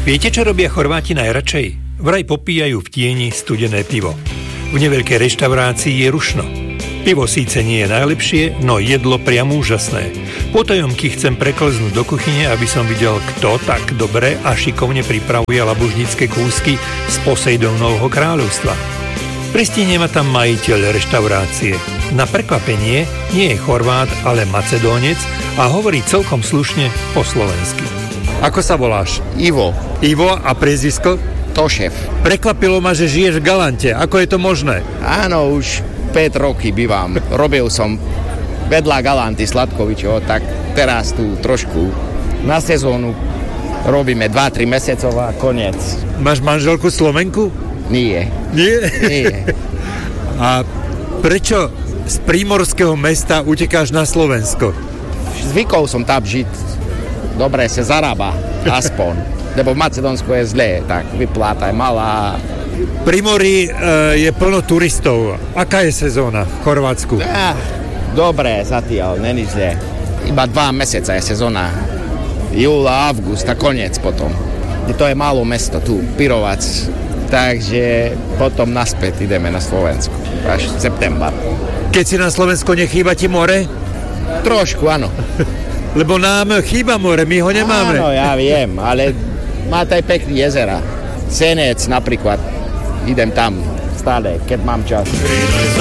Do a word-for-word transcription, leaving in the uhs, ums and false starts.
Viete, čo robia Chorváti najradšej? Vraj popíjajú v tieni studené pivo. V neveľkej reštaurácii je rušno. Pivo síce nie je najlepšie, no jedlo priam úžasné. Potajomky chcem preklznúť do kuchyne, aby som videl, kto tak dobre a šikovne pripravuje labužnické kúsky z Poseidónovho kráľovstva. Pristihne ma tam majiteľ reštaurácie. Na prekvapenie nie je Chorvát, ale Macedónec a hovorí celkom slušne po slovensky. Ako sa voláš? Ivo. Ivo a priezvisko? Tošev. Prekvapilo ma, že žiješ v Galante. Ako je to možné? Áno, už päť roky bývam. Robil som vedľa Galanty Sladkovičov, tak teraz tu trošku na sezónu robíme dva tri mesiacov a koniec. Máš manželku Slovenku? Nie. Nie? Nie. A prečo z prímorského mesta utekáš na Slovensko? Zvykol som tam žiť. Dobre sa zarába, aspoň. Lebo v Macedónsku je zlé, tak vypláta je malá. Pri mori e, je plno turistov. Aká je sezóna v Chorvátsku? Ah, dobre, zatiaľ, není zlé. Iba dva mesiaca je sezóna. Júla, august a koniec potom. To je málo mesto tu, Pirovac. Takže potom naspäť ideme na Slovensku. Až september. Keď si na Slovensku, nechýba ti more? Trošku, áno. Lebo nám chýba more, my ho nemáme. Áno, ja viem, ale máte aj pekný jezera. Senec napríklad. Idem tam stále, keď mám čas.